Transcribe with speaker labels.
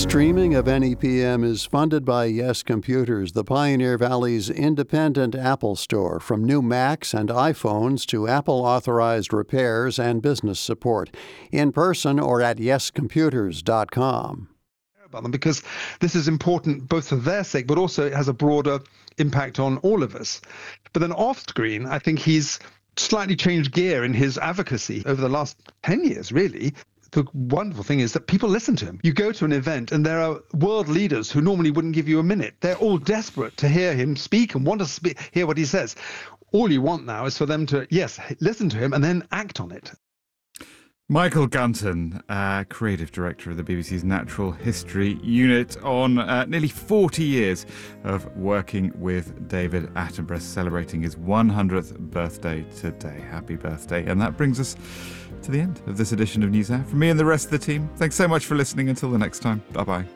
Speaker 1: Streaming of NEPM is funded by Yes Computers, the Pioneer Valley's independent Apple store. From new Macs and iPhones to Apple-authorized repairs and business support. In person or at yescomputers.com.
Speaker 2: About them because this is important both for their sake, but also it has a broader impact on all of us. But then off screen, I think he's slightly changed gear in his advocacy over the last 10 years, really. The wonderful thing is that people listen to him. You go to an event and there are world leaders who normally wouldn't give you a minute. They're all desperate to hear him speak and want to hear what he says. All you want now is for them to, yes, listen to him and then act on it.
Speaker 3: Michael Gunton, creative director of the BBC's Natural History Unit, on nearly 40 years of working with David Attenborough, celebrating his 100th birthday today. Happy birthday. And that brings us to the end of this edition of NewsHour. From me and the rest of the team, thanks so much for listening. Until the next time, bye-bye.